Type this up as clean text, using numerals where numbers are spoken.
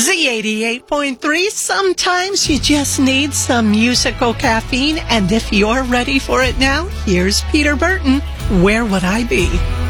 Z88.3, sometimes you just need some musical caffeine, and if you're ready for it now, here's Peter Burton, Where Would I Be?